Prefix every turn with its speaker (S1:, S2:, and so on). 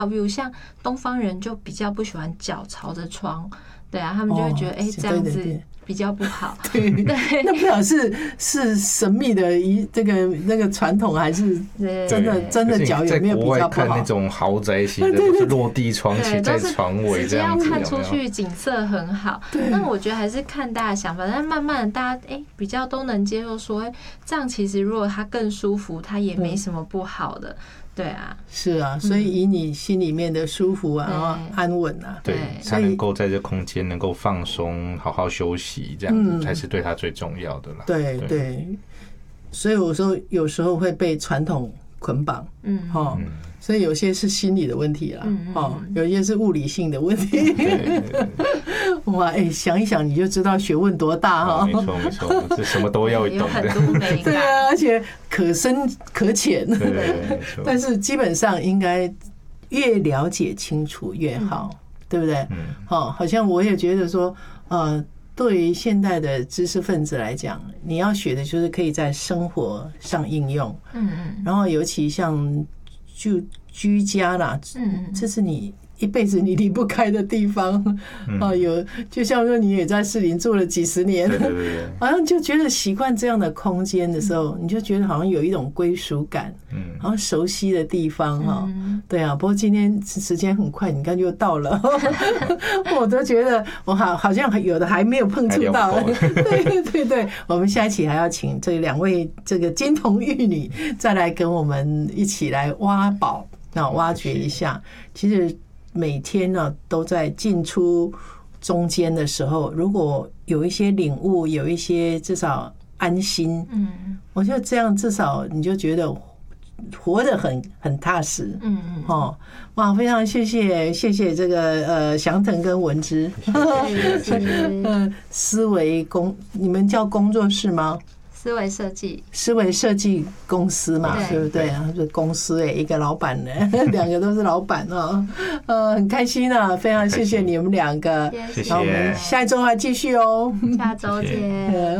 S1: 比如像东方人就比较不喜欢脚朝着窗，对啊，他们就会觉得这样子比较不好。
S2: 对，那不晓得是神秘的那个传统，还是真的脚有没有比较不好？
S3: 在国外看那种豪宅型的，都是落地窗起在床尾这样子，
S1: 直接要看出去景色很好。那我觉得还是看大家的想法，但慢慢的大家比较都能接受说，这样其实如果它更舒服，它也没什么不好的。对啊，
S2: 是啊，所以以你心里面的舒服啊，然后安稳啊，
S3: 对，才能够在这空间能够放松，好好休息，这样子才是对他最重要的啦。
S2: 对，所以我说有时候会被传统捆绑，所以有些是心理的问题啦，有些是物理性的问题。哇，想一想你就知道学问多大哈！
S3: 没错，这什么都要懂，
S1: 有很多美感。
S2: 对啊，而且可深可浅。
S3: 对，
S2: 但是基本上应该越了解清楚越好，对不对？好像我也觉得说，对于现代的知识分子来讲，你要学的就是可以在生活上应用，然后尤其像居家啦，这是你一辈子你离不开的地方。就像说你也在士林住了几十年，好像就觉得习惯这样的空间的时候，你就觉得好像有一种归属感，好像熟悉的地方哈。对啊，不过今天时间很快，你看就到了，我都觉得我好像有的还没有碰触到。对，我们下一期还要请这两位这个金童玉女再来跟我们一起来挖宝，挖掘一下。其实每天呢都在进出中间的时候，如果有一些领悟，有一些至少安心，我觉得这样至少你就觉得活得很踏实。哇，非常谢谢这个祥腾跟文芝，思维你们叫工作室吗？
S1: 思维设计公司嘛，对不对？是公司一个老板呢，两个都是老板哦，很开心啊，非常谢谢你们两个，
S3: 谢谢，
S2: 那我们下一周还继续哦，
S1: 下周见。